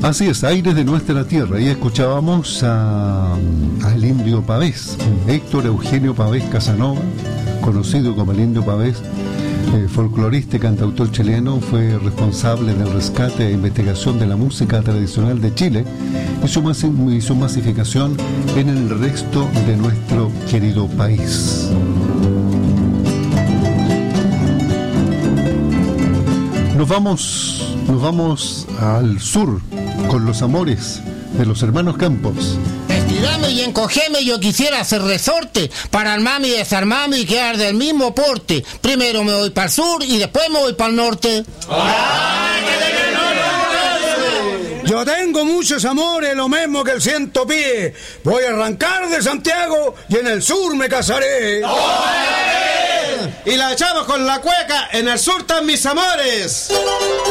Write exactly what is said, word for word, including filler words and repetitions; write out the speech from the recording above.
Así es, aires de nuestra tierra. Y escuchábamos a, al Indio Pavés, Héctor Eugenio Pavés Casanova, conocido como el Indio Pavés, eh, folclorista y cantautor chileno. Fue responsable del rescate e investigación de la música tradicional de Chile y su, masi- y su masificación en el resto de nuestro querido país. Nos vamos, nos vamos al sur con los amores de los hermanos Campos. Estirame y encogeme, yo quisiera hacer resorte para armarme y desarmarme y quedar del mismo porte. Primero me voy para el sur y después me voy para el norte. Yo tengo muchos amores, lo mismo que el ciento pies. Voy a arrancar de Santiago y en el sur me casaré. Y la echamos con la cueca, en el sur están mis amores.